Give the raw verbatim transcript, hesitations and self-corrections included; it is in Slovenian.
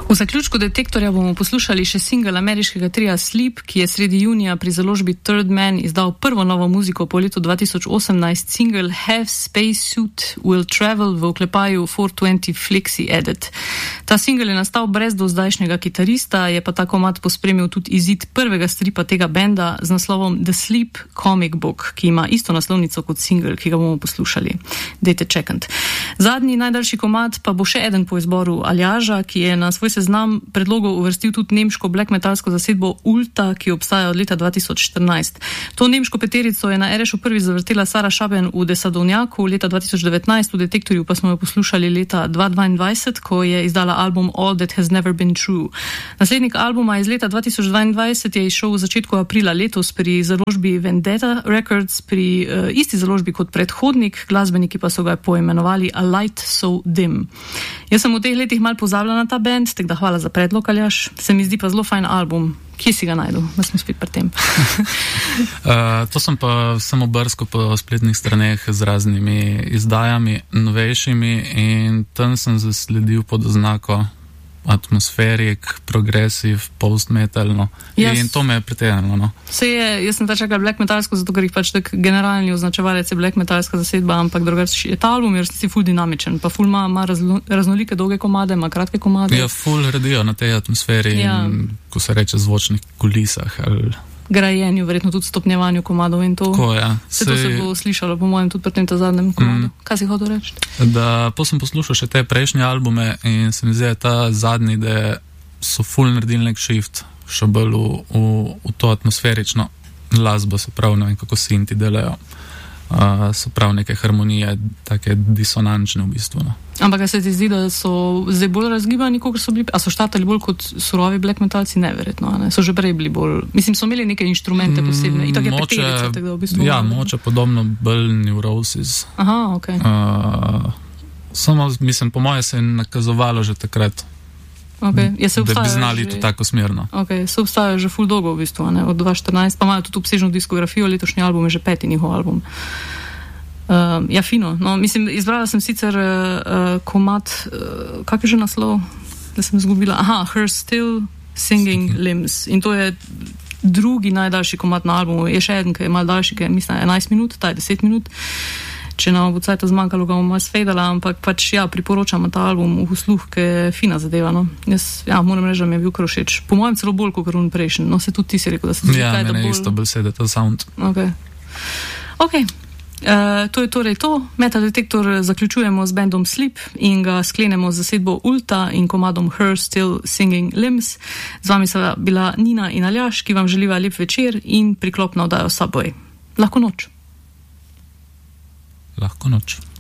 V zaključku Detektorja bomo poslušali še singel ameriškega tria Sleep, ki je sredi junija pri založbi Third Man izdal prvo novo muziko po letu dva tisoč osemnajst, singel Have Spacesuit Will Travel v oklepaju štiristo dvajset Flexi Edit. Ta singel je nastal brez dozdajšnjega kitarista, je pa ta komad pospremil tudi izid prvega stripa tega benda z naslovom The Sleep Comic Book, ki ima isto naslovnico kot singel, ki ga bomo poslušali. Dejte čekant. Zadnji najdaljši komad pa bo še eden po izboru Aljaža, ki je na svoj seznam predlogov uvrstil tudi nemško black metalsko zasedbo Ulta, ki obstaja od leta dva tisoč štirinajst. To nemško peterico je na Erešu prvi zavrtela Sara Šaben v Desadovnjaku leta dva tisoč devetnajst, v Detektorju pa smo jo poslušali leta dva tisoč dvaindvajset, ko je izdala album All That Has Never Been True. Naslednik albuma iz leta dva tisoč dvaindvajset je izšel v začetku aprila letos pri založbi Vendetta Records, pri uh, isti založbi kot predhodnik, glasbeniki pa so ga poimenovali A Light So Dim. Jaz sem v teh letih malo pozabila na ta band, tako da hvala za predlog, Aljaž. Se mi zdi pa zelo fajn album. Kje si ga najdel? Da smo spet pri tem. uh, to sem pa samo brsko po spletnih straneh z raznimi izdajami, novejšimi, in tam sem zasledil pod oznako atmosferik, progresiv, post-metal, no. Yes. In to me je pritegnilo, no. Se je, jaz sem ta čakal black metalsko, zato ker jih pač tak generalni označevalec je black metalska zasedba, ampak drugače je ta album je resnici ful dinamičen, pa ful ima, ima razlo, raznolike dolge komade, ima kratke komade. Ja, ful radijo na tej atmosferi, ja. In ko se reče zvočnih kulisah ali grajenju, verjetno tudi stopnjevanju komadov in to. Ko, ja. Se to se bo slišalo, po mojem, tudi pri tem ta zadnjem komadu. Mm. Kaj si hotel reči? Da, pa sem poslušal še te prejšnje albume in se mi zdi, ta zadnji, da so full naredili nek shift, še bolj v, v, v to atmosferično glasbo, se pravi, ne vem, kako sinti delajo. Uh, so prav neke harmonije, take disonančne v bistvu. No. Ampak se ti zdi, da so zdaj bolj razgibani, kot so bili, a so štartali bolj kot surovi black metalci? Neverjetno, ne? So že prej bili bolj, mislim, so imeli neke inštrumente posebne, itak je moče, peterica, tako da v bistvu. Ja, moče podobno bolj Neurosis. Aha, okej. Okay. Uh, samo, mislim, po moje se je nakazovalo že takrat. Okay. Ja, da bi znali že to tako smerno. Okay. Se obstajajo že ful dolgo v bistvu, ne? Od dva tisoč štirinajst, pa imajo tudi obsežno diskografijo, letošnji album je že peti njihov album. Uh, ja, fino. No, mislim, izbrala sem sicer uh, komad, uh, kak je že naslov, da sem zgubila. Aha, Her Still Singing Limbs. In to je drugi najdaljši komad na albumu. Je še eden, ki je malo daljši, ki je, mislim, enajst minut, ta je deset minut. Če nam bo cajta zmanjkalo, ga bomo malo sfedala, ampak pač ja, priporočam ta album v sluh, ki je fina zadeva, no. Jaz, ja, moram reči, da mi je bil kar všeč. Po mojem celo bolj kot on prejšnji, no, se tudi ti si rekel, da se zdi, ja, kaj, da bolj... Ja, mene isto bolj sede ta sound. Ok. Ok. Uh, to je torej to. Metal Detektor zaključujemo z bandom Sleep in ga sklenemo z zasedbo Ulta in komadom Her Still Singing Limbs. Z vami sta bila Nina in Aljaž, ki vam želiva lep večer in priklopno oddajo s seboj. Lahko noč. Lahko noč.